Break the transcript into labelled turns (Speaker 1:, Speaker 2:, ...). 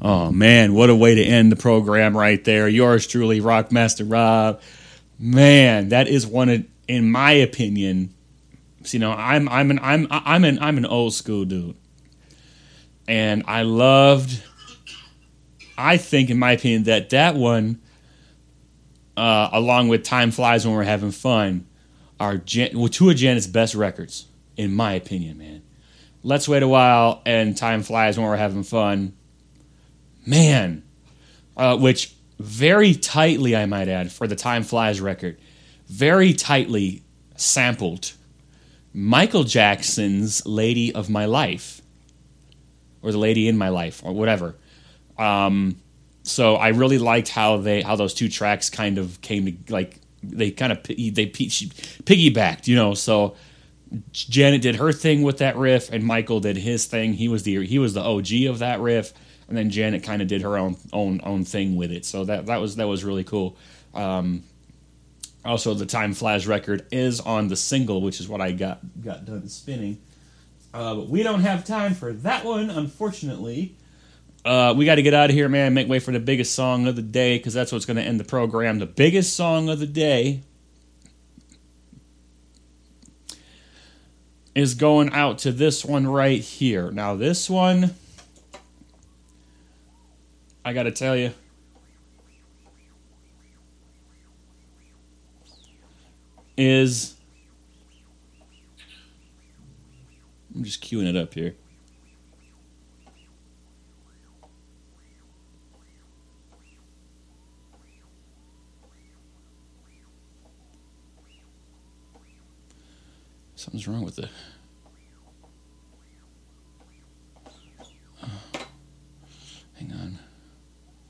Speaker 1: Oh, man, what a way to end the program right there. Yours truly, Rockmaster Rob. Man, that is one of, in my opinion, you know, I'm an old school dude. And I think, in my opinion, that one, along with Time Flies When We're Having Fun, are two of Janet's best records, in my opinion, man. Let's Wait a While and Time Flies When We're Having Fun. Man. Which very tightly, I might add, for the Time Flies record, very tightly sampled Michael Jackson's Lady of My Life. Or The Lady in My Life, or whatever. So I really liked how those two tracks kind of came to, like, they piggybacked, you know. So Janet did her thing with that riff, and Michael did his thing. He was the OG of that riff, and then Janet kind of did her own thing with it. So that was really cool. Also, the Time Flies record is on the single, which is what I got done spinning. But we don't have time for that one, unfortunately. We got to get out of here, man. Make way for the biggest song of the day, because that's what's going to end the program. The biggest song of the day is going out to this one right here. Now, this one, I got to tell you, is... I'm just queuing it up here. Something's wrong with the